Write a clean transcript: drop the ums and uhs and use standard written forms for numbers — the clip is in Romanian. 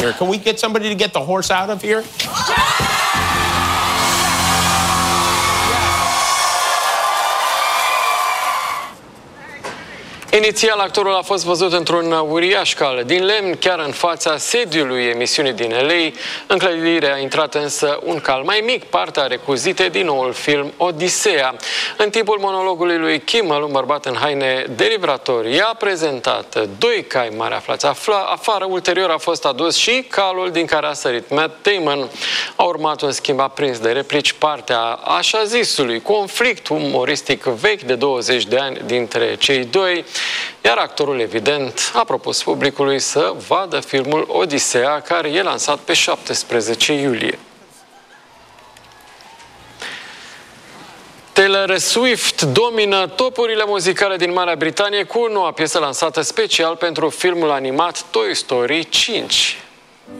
here. Can we get somebody to get the horse out of here? Inițial, actorul a fost văzut într-un uriaș cal din lemn, chiar în fața sediului emisiunii din LA. În clădire a intrat însă un cal mai mic, partea recuzite din noul film Odiseea. În timpul monologului lui Kimmel, un bărbat în haine de livrator i-a prezentat doi cai mari aflați afară. Ulterior a fost adus și calul din care a sărit Matt Damon. A urmat un schimb aprins de replici, partea așa zisului conflict umoristic vechi de 20 de ani dintre cei doi. Iar actorul, evident, a propus publicului să vadă filmul Odiseea, care e lansat pe 17 iulie. Taylor Swift domină topurile muzicale din Marea Britanie cu noua piesă lansată special pentru filmul animat Toy Story 5.